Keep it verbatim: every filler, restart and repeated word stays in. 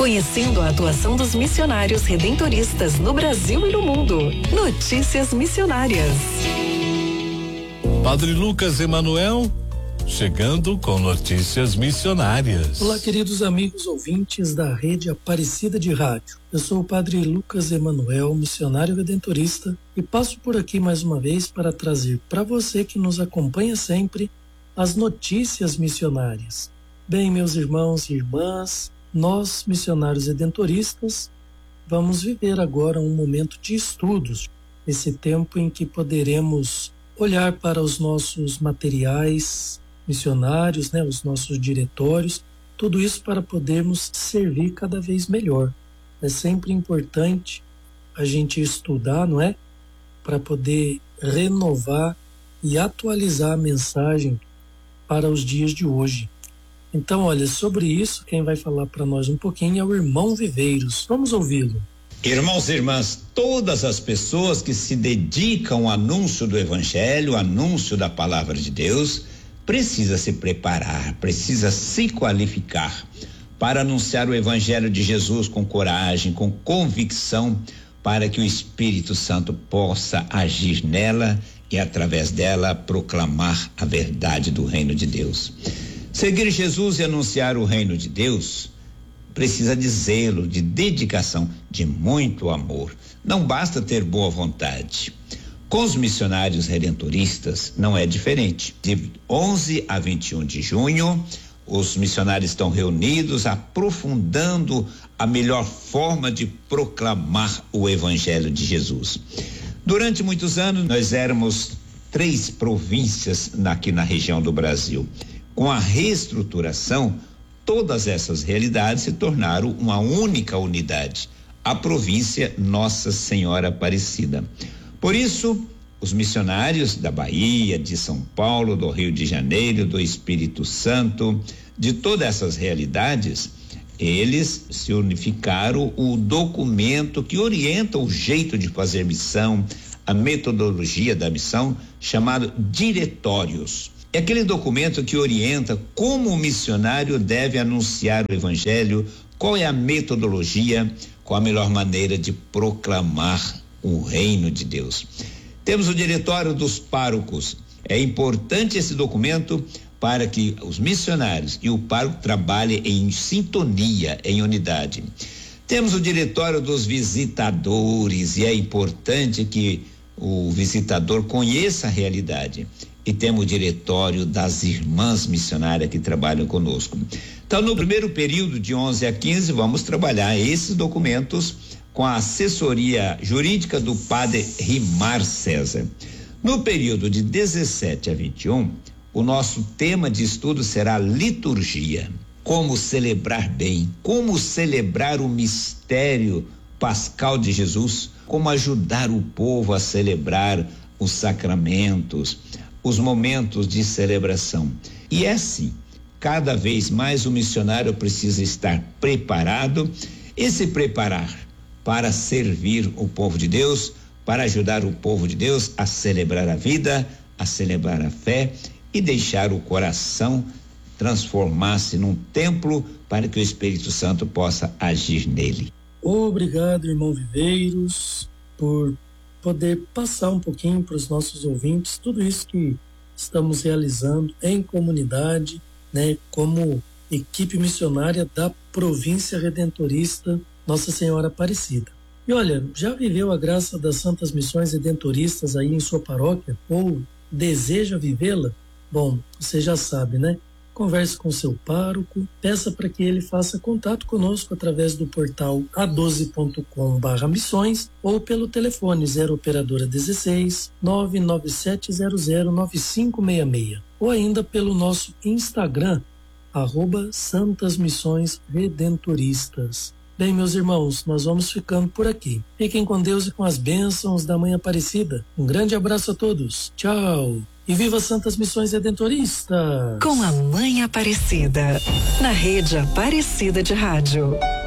Conhecendo a atuação dos missionários redentoristas no Brasil e no mundo. Notícias missionárias. Padre Lucas Emanuel, chegando com notícias missionárias. Olá, queridos amigos ouvintes da Rede Aparecida de Rádio. Eu sou o Padre Lucas Emanuel, missionário redentorista, e passo por aqui mais uma vez para trazer para você que nos acompanha sempre as notícias missionárias. Bem, meus irmãos e irmãs, nós, missionários redentoristas, vamos viver agora um momento de estudos, esse tempo em que poderemos olhar para os nossos materiais missionários, né, os nossos diretórios, tudo isso para podermos servir cada vez melhor. É sempre importante a gente estudar, não é? Para poder renovar e atualizar a mensagem para os dias de hoje. Então, olha, sobre isso, quem vai falar para nós um pouquinho é o irmão Viveiros. Vamos ouvi-lo. Irmãos e irmãs, todas as pessoas que se dedicam ao anúncio do Evangelho, ao anúncio da Palavra de Deus, precisa se preparar, precisa se qualificar para anunciar o Evangelho de Jesus com coragem, com convicção, para que o Espírito Santo possa agir nela e através dela proclamar a verdade do reino de Deus. Seguir Jesus e anunciar o reino de Deus precisa de zelo, de dedicação, de muito amor. Não basta ter boa vontade. Com os missionários redentoristas não é diferente. De onze a vinte e um de junho, os missionários estão reunidos, aprofundando a melhor forma de proclamar o Evangelho de Jesus. Durante muitos anos, nós éramos três províncias aqui na região do Brasil. Com a reestruturação, todas essas realidades se tornaram uma única unidade, a província Nossa Senhora Aparecida. Por isso, os missionários da Bahia, de São Paulo, do Rio de Janeiro, do Espírito Santo, de todas essas realidades, eles se unificaram o documento que orienta o jeito de fazer missão, a metodologia da missão, chamado Diretórios. É aquele documento que orienta como o missionário deve anunciar o Evangelho, qual é a metodologia, qual a melhor maneira de proclamar o reino de Deus. Temos o diretório dos párocos. É importante esse documento para que os missionários e o pároco trabalhem em sintonia, em unidade. Temos o diretório dos visitadores e é importante que o visitador conheça a realidade. E temos o diretório das irmãs missionárias que trabalham conosco. Então, no primeiro período de onze a quinze, vamos trabalhar esses documentos com a assessoria jurídica do padre Rimar César. No período de dezessete a vinte e um, o nosso tema de estudo será liturgia. Como celebrar bem, como celebrar o mistério pascal de Jesus, como ajudar o povo a celebrar os sacramentos, os momentos de celebração. E é assim, cada vez mais o missionário precisa estar preparado e se preparar para servir o povo de Deus, para ajudar o povo de Deus a celebrar a vida, a celebrar a fé e deixar o coração transformar-se num templo para que o Espírito Santo possa agir nele. Obrigado, irmão Viveiros, por poder passar um pouquinho para os nossos ouvintes tudo isso que estamos realizando em comunidade, né, como equipe missionária da província redentorista Nossa Senhora Aparecida. E olha, já viveu a graça das Santas Missões Redentoristas aí em sua paróquia ou deseja vivê-la? Bom, você já sabe, né? Converse com seu pároco, peça para que ele faça contato conosco através do portal a doze ponto com barra missões ou pelo telefone zero operadora dezesseis, nove nove sete zero zero nove cinco seis seis ou ainda pelo nosso Instagram, arroba Santas Missões Redentoristas. Bem, meus irmãos, nós vamos ficando por aqui. Fiquem com Deus e com as bênçãos da Mãe Aparecida. Um grande abraço a todos. Tchau. E viva Santas Missões Redentoristas! Com a Mãe Aparecida, na Rede Aparecida de Rádio.